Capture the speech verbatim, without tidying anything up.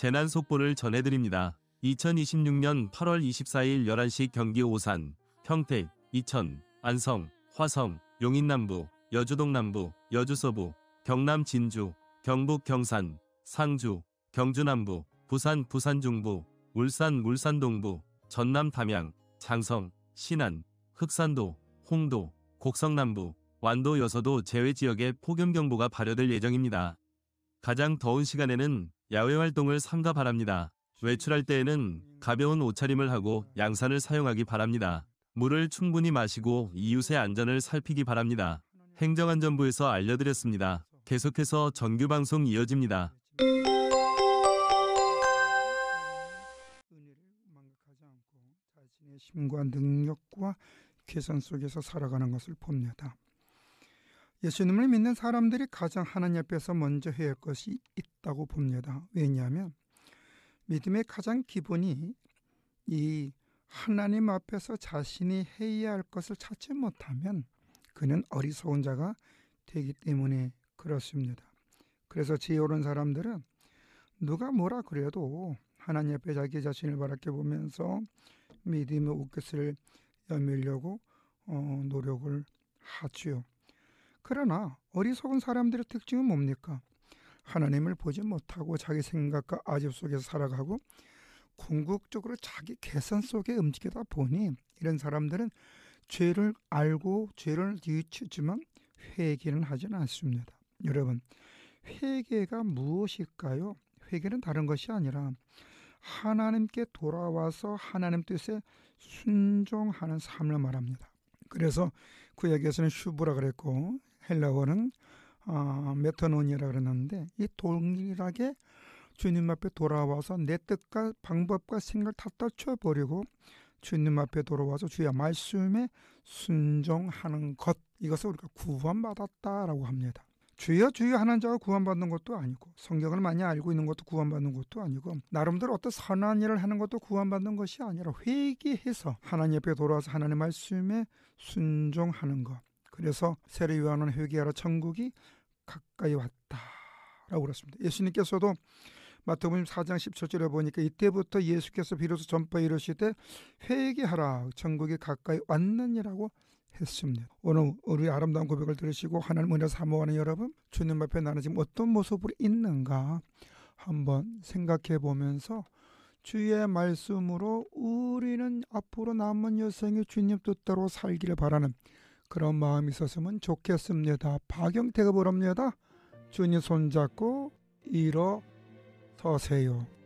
재난 속보를 전해드립니다. 이천이십육년 팔월 이십사일 열한 시 경기 오산, 평택, 이천, 안성, 화성, 용인남부, 여주동 남부, 여주 서부, 경남 진주, 경북 경산, 상주, 경주 남부, 부산 부산 중부, 울산 울산 동부, 전남 담양, 장성, 신안, 흑산도, 홍도, 곡성 남부, 완도 여서도 제외 지역에 폭염경보가 발효될 예정입니다. 가장 더운 시간에는 야외 활동을 삼가 바랍니다. 외출할 때에는 가벼운 옷차림을 하고 양산을 사용하기 바랍니다. 물을 충분히 마시고 이웃의 안전을 살피기 바랍니다. 행정안전부에서 알려드렸습니다. 계속해서 정규방송 이어집니다. 은혜를 망각하지 않고 자신의 힘과 능력과 계산 속에서 살아가는 것을 봅니다. 예수님을 믿는 사람들이 가장 하나님 앞에서 먼저 해야 할 것이 있다고 봅니다. 왜냐하면 믿음의 가장 기본이 이 하나님 앞에서 자신이 해야 할 것을 찾지 못하면 그는 어리석은 자가 되기 때문에 그렇습니다. 그래서 지혜 옳은 사람들은 누가 뭐라 그래도 하나님 앞에 자기 자신을 바라게 보면서 믿음의 옷깃을 여밀려고 어, 노력을 하지요. 그러나 어리석은 사람들의 특징은 뭡니까? 하나님을 보지 못하고 자기 생각과 아집 속에서 살아가고 궁극적으로 자기 계산 속에 움직이다 보니 이런 사람들은 죄를 알고 죄를 뉘우치지만 회개는 하지는 않습니다. 여러분, 회개가 무엇일까요? 회개는 다른 것이 아니라 하나님께 돌아와서 하나님 뜻에 순종하는 삶을 말합니다. 그래서 구약에서는 슈브라 그랬고 헬라어는 어, 메토논이라 그랬는데 이 동일하게 주님 앞에 돌아와서 내 뜻과 방법과 생각을 다 떨쳐버리고 주님 앞에 돌아와서 주의 말씀에 순종하는 것, 이것을 우리가 구원받았다라고 합니다. 주여 주여 하는 자가 구원받는 것도 아니고 성경을 많이 알고 있는 것도 구원받는 것도 아니고 나름대로 어떤 선한 일을 하는 것도 구원받는 것이 아니라 회개해서 하나님 앞에 돌아와서 하나님의 말씀에 순종하는 것. 그래서 세례 요한은 회개하라 천국이 가까이 왔다라고 그랬습니다. 예수님께서도 마태복음 사장 십칠절에 보니까 이때부터 예수께서 비로소 전파에 이르시되 회개하라 천국이 가까이 왔느니라고 했습니다. 오늘 우리 아름다운 고백을 들으시고 하나님 은혜 사모하는 여러분, 주님 앞에 나는 지금 어떤 모습으로 있는가 한번 생각해 보면서 주의 말씀으로 우리는 앞으로 남은 여생에 주님 뜻대로 살기를 바라는 그런 마음이 있었으면 좋겠습니다. 박영태가 부릅니다. 주님 손잡고 일어서세요.